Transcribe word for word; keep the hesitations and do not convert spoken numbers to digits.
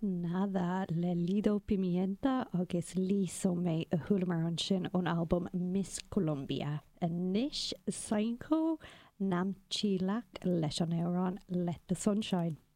Nada le Lido Pimienta agus líso mé a thulamar an sin ón album Miss Colombia. A nish Sainco nam chilak leis an éireán Let the Sunshine.